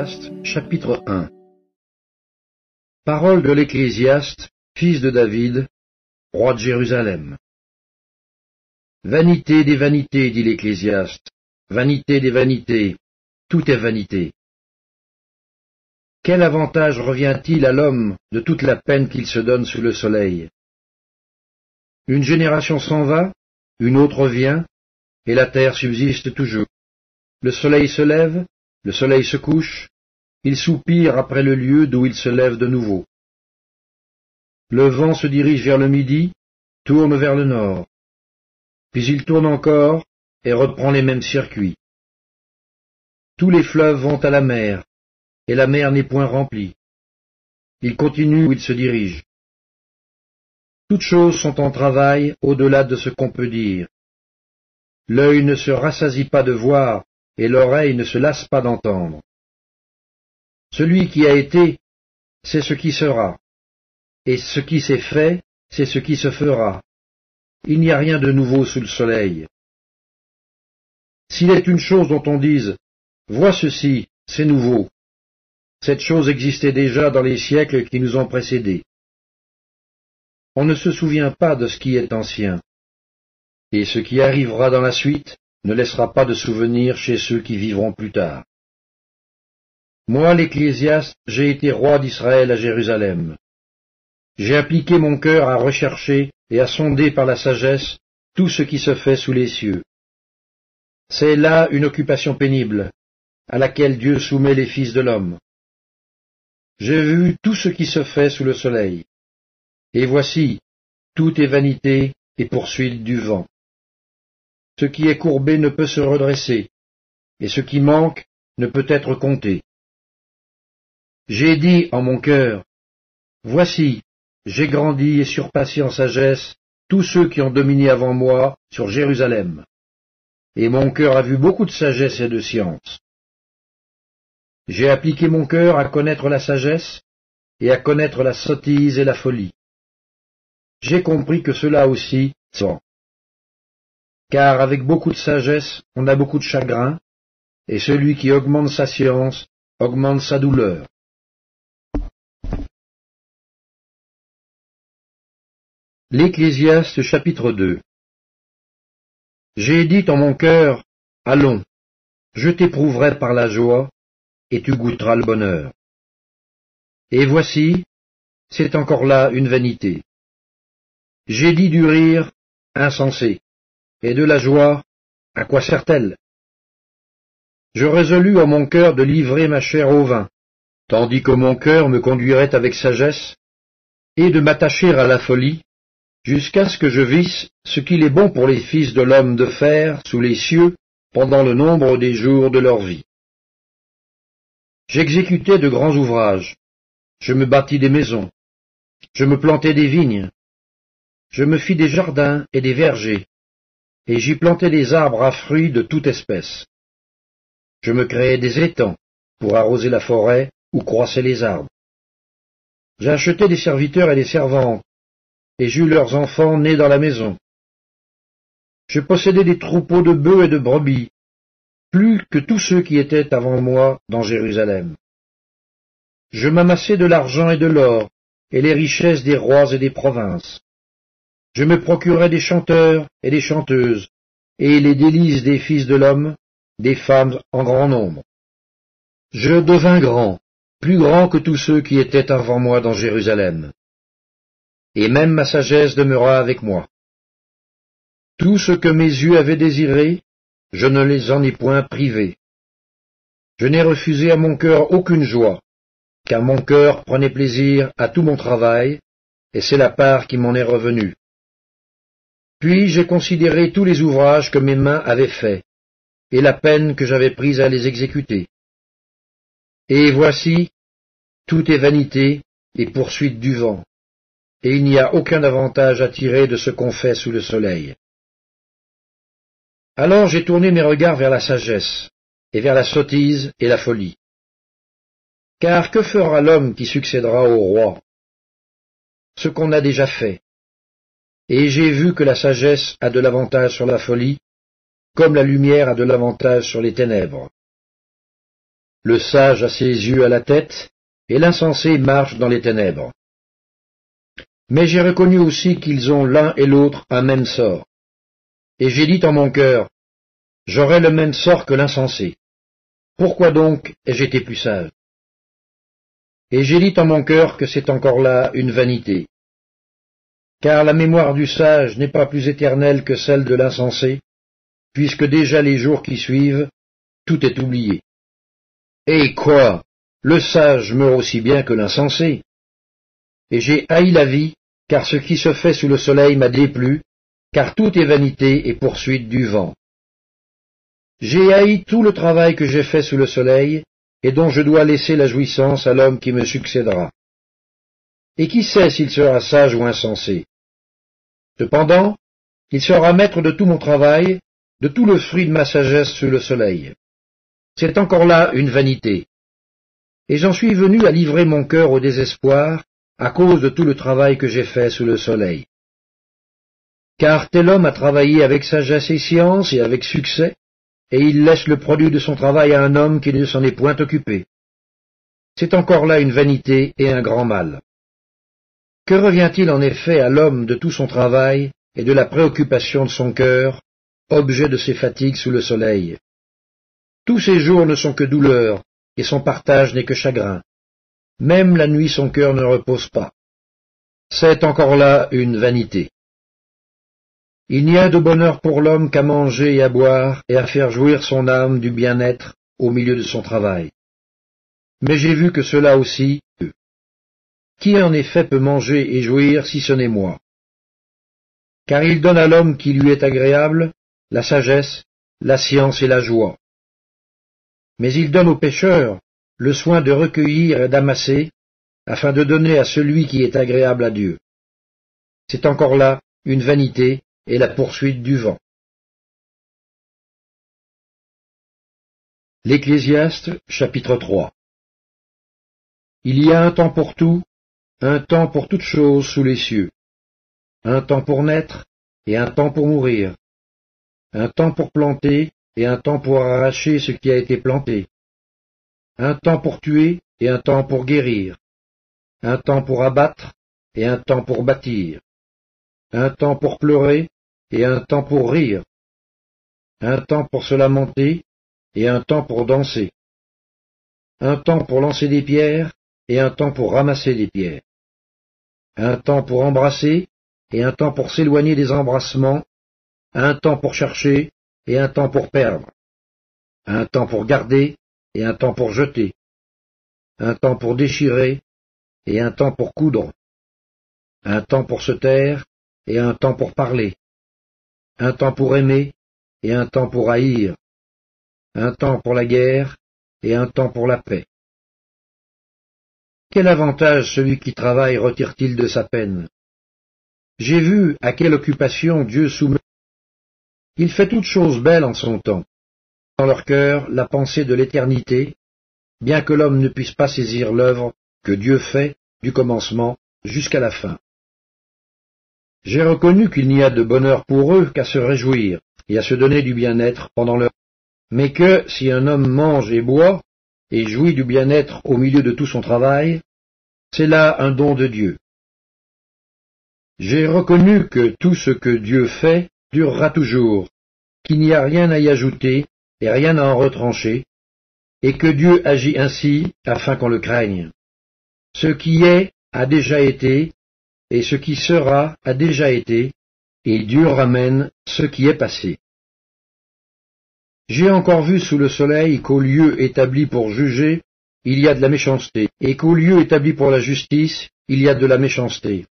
Ecclésiaste, chapitre 1. Parole de l'Ecclésiaste, fils de David, roi de Jérusalem. Vanité des vanités, dit l'Ecclésiaste, vanité des vanités, tout est vanité. Quel avantage revient-il à l'homme de toute la peine qu'il se donne sous le soleil? Une génération s'en va, une autre vient, et la terre subsiste toujours. Le soleil se lève, le soleil se couche, il soupire après le lieu d'où il se lève de nouveau. Le vent se dirige vers le midi, tourne vers le nord, puis il tourne encore et reprend les mêmes circuits. Tous les fleuves vont à la mer, et la mer n'est point remplie. Il continue où il se dirige. Toutes choses sont en travail au-delà de ce qu'on peut dire. L'œil ne se rassasie pas de voir, et l'oreille ne se lasse pas d'entendre. Celui qui a été, c'est ce qui sera, et ce qui s'est fait, c'est ce qui se fera. Il n'y a rien de nouveau sous le soleil. S'il est une chose dont on dise « Vois ceci, c'est nouveau », cette chose existait déjà dans les siècles qui nous ont précédés. On ne se souvient pas de ce qui est ancien, et ce qui arrivera dans la suite ne laissera pas de souvenir chez ceux qui vivront plus tard. Moi, l'Ecclésiaste, j'ai été roi d'Israël à Jérusalem. J'ai appliqué mon cœur à rechercher et à sonder par la sagesse tout ce qui se fait sous les cieux. C'est là une occupation pénible, à laquelle Dieu soumet les fils de l'homme. J'ai vu tout ce qui se fait sous le soleil. Et voici, tout est vanité et poursuite du vent. Ce qui est courbé ne peut se redresser, et ce qui manque ne peut être compté. J'ai dit en mon cœur, voici, j'ai grandi et surpassé en sagesse tous ceux qui ont dominé avant moi sur Jérusalem. Et mon cœur a vu beaucoup de sagesse et de science. J'ai appliqué mon cœur à connaître la sagesse et à connaître la sottise et la folie. J'ai compris que cela aussi sont. Car avec beaucoup de sagesse, on a beaucoup de chagrin, et celui qui augmente sa science augmente sa douleur. L'Ecclésiaste chapitre 2. J'ai dit en mon cœur, allons, je t'éprouverai par la joie, et tu goûteras le bonheur. Et voici, c'est encore là une vanité. J'ai dit du rire, insensé, et de la joie, à quoi sert-elle? Je résolus en mon cœur de livrer ma chair au vin, tandis que mon cœur me conduirait avec sagesse, et de m'attacher à la folie, jusqu'à ce que je visse ce qu'il est bon pour les fils de l'homme de faire sous les cieux pendant le nombre des jours de leur vie. J'exécutais de grands ouvrages, je me bâtis des maisons, je me plantai des vignes, je me fis des jardins et des vergers, et j'y plantai des arbres à fruits de toute espèce. Je me créai des étangs pour arroser la forêt où croissaient les arbres. J'achetai des serviteurs et des servantes, et j'eus leurs enfants nés dans la maison. Je possédais des troupeaux de bœufs et de brebis, plus que tous ceux qui étaient avant moi dans Jérusalem. Je m'amassai de l'argent et de l'or, et les richesses des rois et des provinces. Je me procurai des chanteurs et des chanteuses, et les délices des fils de l'homme, des femmes en grand nombre. Je devins grand, plus grand que tous ceux qui étaient avant moi dans Jérusalem. Et même ma sagesse demeura avec moi. Tout ce que mes yeux avaient désiré, je ne les en ai point privés. Je n'ai refusé à mon cœur aucune joie, car mon cœur prenait plaisir à tout mon travail, et c'est la part qui m'en est revenue. Puis j'ai considéré tous les ouvrages que mes mains avaient faits, et la peine que j'avais prise à les exécuter. Et voici, tout est vanité et poursuite du vent, et il n'y a aucun avantage à tirer de ce qu'on fait sous le soleil. Alors j'ai tourné mes regards vers la sagesse, et vers la sottise et la folie. Car que fera l'homme qui succédera au roi? Ce qu'on a déjà fait. Et j'ai vu que la sagesse a de l'avantage sur la folie, comme la lumière a de l'avantage sur les ténèbres. le sage a ses yeux à la tête, et l'insensé marche dans les ténèbres. Mais j'ai reconnu aussi qu'ils ont l'un et l'autre un même sort. Et j'ai dit en mon cœur, j'aurai le même sort que l'insensé. Pourquoi donc ai-je été plus sage? Et j'ai dit en mon cœur que c'est encore là une vanité. Car la mémoire du sage n'est pas plus éternelle que celle de l'insensé, puisque déjà les jours qui suivent, tout est oublié. Et quoi? Le sage meurt aussi bien que l'insensé. Et j'ai haï la vie, car ce qui se fait sous le soleil m'a déplu, car tout est vanité et poursuite du vent. J'ai haï tout le travail que j'ai fait sous le soleil, et dont je dois laisser la jouissance à l'homme qui me succédera. Et qui sait s'il sera sage ou insensé? Cependant, il sera maître de tout mon travail, de tout le fruit de ma sagesse sous le soleil. C'est encore là une vanité. Et j'en suis venu à livrer mon cœur au désespoir, à cause de tout le travail que j'ai fait sous le soleil. Car tel homme a travaillé avec sagesse et science et avec succès, et il laisse le produit de son travail à un homme qui ne s'en est point occupé. C'est encore là une vanité et un grand mal. Que revient-il en effet à l'homme de tout son travail et de la préoccupation de son cœur, objet de ses fatigues sous le soleil? Tous ses jours ne sont que douleur, et son partage n'est que chagrin. Même la nuit son cœur ne repose pas. C'est encore là une vanité. Il n'y a de bonheur pour l'homme qu'à manger et à boire, et à faire jouir son âme du bien-être au milieu de son travail. Mais j'ai vu que cela aussi, qui en effet peut manger et jouir si ce n'est moi? Car il donne à l'homme qui lui est agréable la sagesse, la science et la joie. Mais il donne aux pécheurs le soin de recueillir et d'amasser, afin de donner à celui qui est agréable à Dieu. C'est encore là une vanité et la poursuite du vent. L'Ecclésiaste, chapitre 3. Il y a un temps pour tout, un temps pour toutes choses sous les cieux, un temps pour naître et un temps pour mourir, un temps pour planter et un temps pour arracher ce qui a été planté, un temps pour tuer et un temps pour guérir, un temps pour abattre et un temps pour bâtir, un temps pour pleurer et un temps pour rire, un temps pour se lamenter et un temps pour danser, un temps pour lancer des pierres et un temps pour ramasser des pierres, un temps pour embrasser et un temps pour s'éloigner des embrassements, un temps pour chercher et un temps pour perdre, un temps pour garder et un temps pour jeter, un temps pour déchirer et un temps pour coudre, un temps pour se taire et un temps pour parler, un temps pour aimer et un temps pour haïr, un temps pour la guerre et un temps pour la paix. Quel avantage celui qui travaille retire-t-il de sa peine? J'ai vu à quelle occupation Dieu soumet. Il fait toutes choses belles en son temps, dans leur cœur la pensée de l'éternité, bien que l'homme ne puisse pas saisir l'œuvre que Dieu fait du commencement jusqu'à la fin. J'ai reconnu qu'il n'y a de bonheur pour eux qu'à se réjouir et à se donner du bien-être pendant leur vie, mais que si un homme mange et boit et jouit du bien-être au milieu de tout son travail, c'est là un don de Dieu. J'ai reconnu que tout ce que Dieu fait durera toujours, qu'il n'y a rien à y ajouter et rien à en retrancher, et que Dieu agit ainsi afin qu'on le craigne. Ce qui est a déjà été, et ce qui sera a déjà été, et Dieu ramène ce qui est passé. J'ai encore vu sous le soleil qu'au lieu établi pour juger, il y a de la méchanceté, et qu'au lieu établi pour la justice, il y a de la méchanceté.